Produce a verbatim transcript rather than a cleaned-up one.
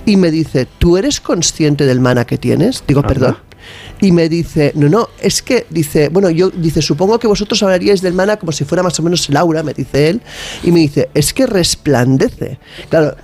y me dice, ¿tú eres consciente del mana que tienes? Digo, perdón. Y me dice, no, no, es que, dice, bueno, yo, dice, supongo que vosotros hablaríais del mana como si fuera más o menos el aura, me dice él, y me dice, es que resplandece. Claro,